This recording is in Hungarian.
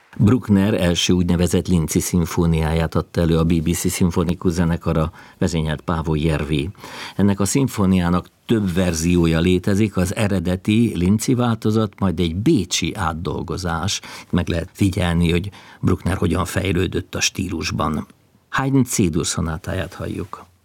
Bruckner első úgynevezett Linci szimfóniáját adta elő a BBC szimfonikus zenekara, vezényelt Paavo Järvi. Ennek a szimfóniának több verziója létezik, az eredeti Linci változat, majd egy bécsi átdolgozás. Meg lehet figyelni, hogy Bruckner hogyan fejlődött a stílusban. Haydn C-dur szonátáját halljuk.